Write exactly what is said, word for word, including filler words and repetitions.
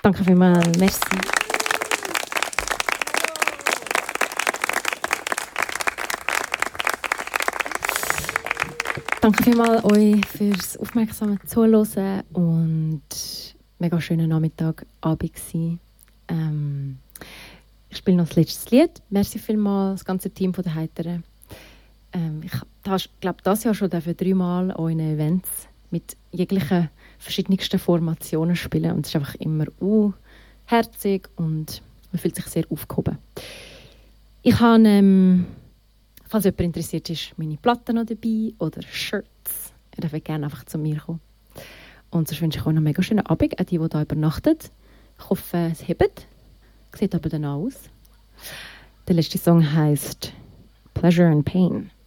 Danke vielmals. Merci. Danke vielmals euch fürs aufmerksame Zuhören und mega schöner Nachmittag, Abend gewesen. Ähm, ich spiele noch das letzte Lied. Merci vielmals, das ganze Team von der Heiteren. Ähm, ich glaube, das Jahr schon dreimal an euren Events mit jeglichen verschiedensten Formationen spielen und es ist einfach immer uh, herzig und man fühlt sich sehr aufgehoben. Ich habe, ähm, falls jemand interessiert ist, meine Platten noch dabei oder Shirts. Ihr dürft gerne einfach zu mir kommen. Und sonst wünsche ich euch noch einen mega schönen Abend, auch die, die hier übernachten. Ich hoffe, es hebt. Sieht aber dann aus. Der letzte Song heisst Pleasure and Pain.